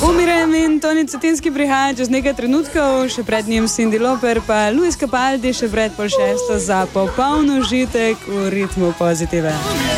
Omirem in Toni Cetinski prihaja čez nekaj trenutkov, še pred njim Cindy Lauper, pa Luis Capaldi še pred pol šesto za popoln užitek v ritmu pozitive.